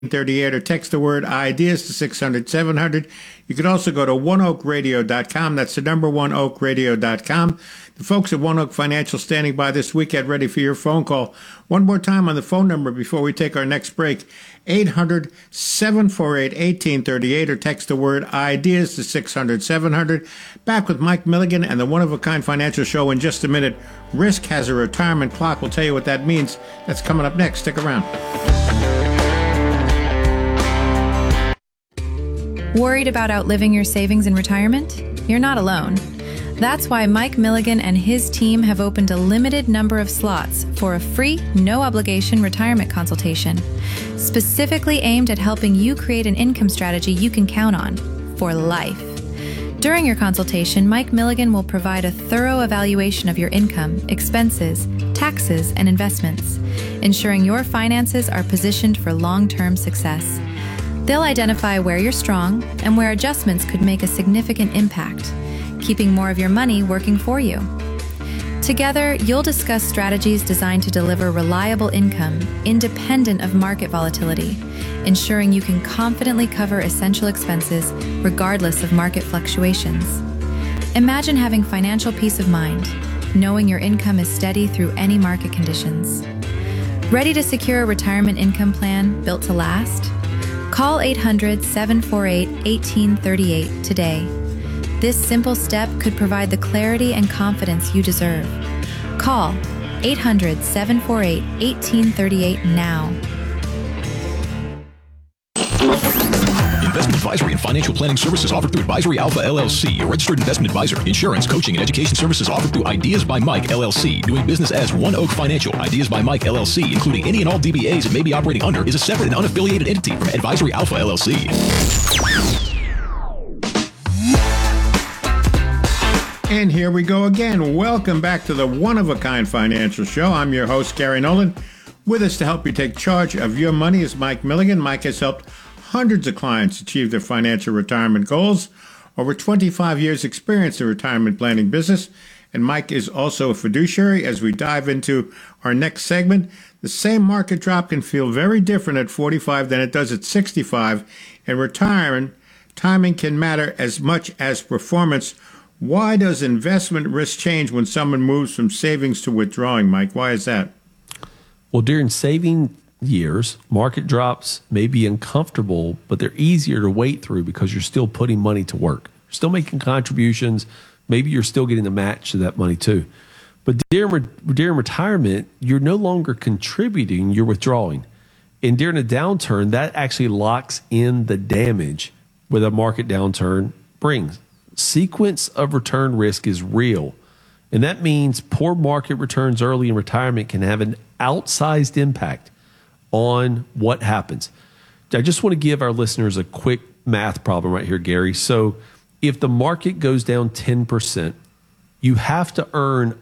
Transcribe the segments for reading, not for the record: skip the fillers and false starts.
38 or text the word ideas to 600-700. You could also go to oneoakradio.com. That's the number oneoakradio.com. The folks at One Oak Financial standing by this weekend ready for your phone call. One more time on the phone number before we take our next break. 800-748-1838 or text the word ideas to 600-700. Back with Mike Milligan and the One of a Kind Financial Show in just a minute. Risk has a retirement clock. We'll tell you what that means. That's coming up next. Stick around. Worried about outliving your savings in retirement? You're not alone. That's why Mike Milligan and his team have opened a limited number of slots for a free, no-obligation retirement consultation, specifically aimed at helping you create an income strategy you can count on for life. During your consultation, Mike Milligan will provide a thorough evaluation of your income, expenses, taxes, and investments, ensuring your finances are positioned for long-term success. They'll identify where you're strong and where adjustments could make a significant impact, keeping more of your money working for you. Together, you'll discuss strategies designed to deliver reliable income, independent of market volatility, ensuring you can confidently cover essential expenses regardless of market fluctuations. Imagine having financial peace of mind, knowing your income is steady through any market conditions. Ready to secure a retirement income plan built to last? Call 800-748-1838 today. This simple step could provide the clarity and confidence you deserve. Call 800-748-1838 now. Investment advisory and financial planning services offered through Advisory Alpha LLC, a registered investment advisor. Insurance, coaching, and education services offered through Ideas by Mike LLC. Doing business as One Oak Financial. Ideas by Mike LLC, including any and all DBAs it may be operating under, is a separate and unaffiliated entity from Advisory Alpha LLC. And here we go again. Welcome back to the One of a Kind Financial Show. I'm your host, Gary Nolan. With us to help you take charge of your money is Mike Milligan. Mike has helped hundreds of clients achieve their financial retirement goals. Over 25 years experience in retirement planning business. And Mike is also a fiduciary. As we dive into our next segment, the same market drop can feel very different at 45 than it does at 65. In retirement, timing can matter as much as performance. Why does investment risk change when someone moves from savings to withdrawing, Mike? Why is that? Well, during saving years, market drops may be uncomfortable, but they're easier to wait through because you're still putting money to work. You're still making contributions. Maybe you're still getting a match to that money too. But during retirement, you're no longer contributing, you're withdrawing. And during a downturn, that actually locks in the damage where a market downturn brings. Sequence of return risk is real. And that means poor market returns early in retirement can have an outsized impact on what happens. I just want to give our listeners a quick math problem right here, Gary. So if the market goes down 10%, you have to earn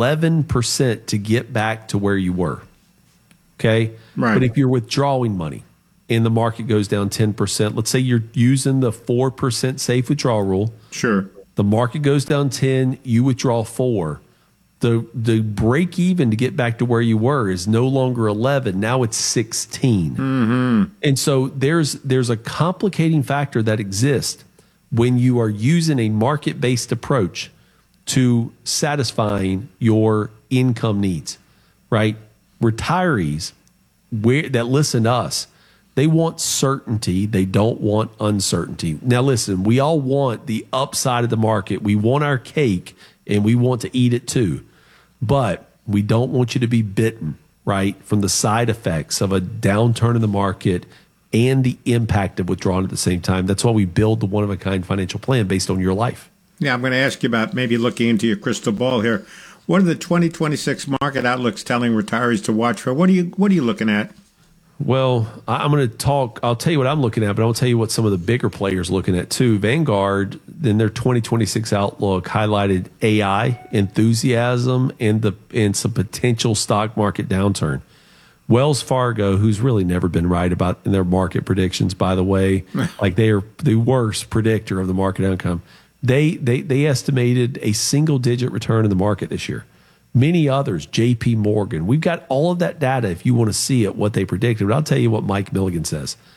11% to get back to where you were. Okay? Right. But if you're withdrawing money and the market goes down 10%, let's say you're using the 4% safe withdrawal rule. Sure. The market goes down 10, you withdraw 4. The break even to get back to where you were is no longer 11. Now it's 16. Mm-hmm. And so there's a complicating factor that exists when you are using a market-based approach to satisfying your income needs, right? Retirees that listen to us, they want certainty. They don't want uncertainty. Now, listen, we all want the upside of the market. We want our cake and we want to eat it too. But we don't want you to be bitten, right, from the side effects of a downturn in the market and the impact of withdrawing at the same time. That's why we build the one-of-a-kind financial plan based on your life. Yeah, I'm going to ask you about maybe looking into your crystal ball here. What are the 2026 market outlooks telling retirees to watch for? What are you looking at? Well, I'm going to talk. I'll tell you what I'm looking at, but I'll tell you what some of the bigger players are looking at too. Vanguard, in their 2026 outlook, highlighted AI enthusiasm and some potential stock market downturn. Wells Fargo, who's really never been right about in their market predictions, by the way, like they are the worst predictor of the market outcome. They estimated a single-digit return in the market this year, many others, JP Morgan. We've got all of that data if you want to see it, what they predicted. But I'll tell you what Mike Milligan says.